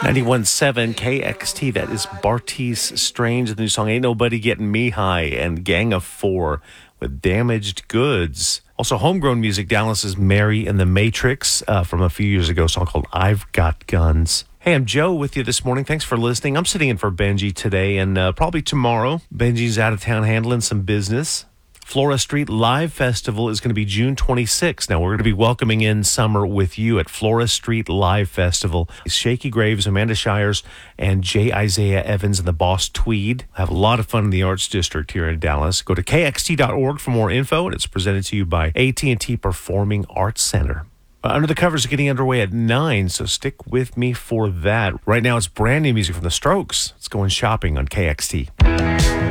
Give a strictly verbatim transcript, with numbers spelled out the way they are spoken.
ninety-one point seven K X T, that is Bartees Strange, the new song Ain't Nobody Getting Me High, and Gang of Four with Damaged Goods. Also, homegrown music, Dallas's Mary and the Matrix uh, from a few years ago, a song called I've Got Guns. Hey, I'm Joe with you this morning. Thanks for listening. I'm sitting in for Benji today, and uh, probably tomorrow. Benji's out of town handling some business. Flora Street Live Festival is going to be June twenty-sixth. Now, we're going to be welcoming in summer with you at Flora Street Live Festival. Shaky Graves, Amanda Shires, and J. Isaiah Evans and the Boss Tweed have a lot of fun in the Arts District here in Dallas. Go to K X T dot org for more info, and it's presented to you by A T and T Performing Arts Center. Uh, Under the Covers are getting underway at nine, so stick with me for that. Right now, it's brand new music from The Strokes. It's going shopping on K X T.